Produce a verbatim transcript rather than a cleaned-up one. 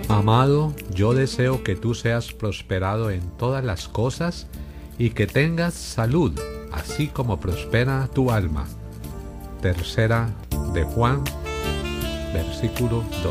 Amado, yo deseo que tú seas prosperado en todas las cosas y que tengas salud, así como prospera tu alma. Tercera de Juan, versículo dos.